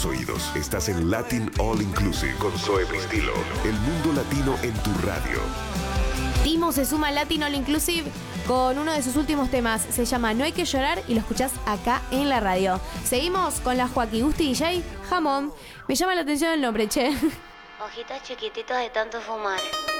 tus oídos. Estás en Latin All Inclusive con Zoe Pristilo. El mundo latino en tu radio. Timo se suma al Latin All Inclusive con uno de sus últimos temas. Se llama No hay que llorar y lo escuchás acá en la radio. Seguimos con la Joaquín Gusti DJ, Jamón. Me llama la atención el nombre, che. Ojitos chiquititos de tanto fumar.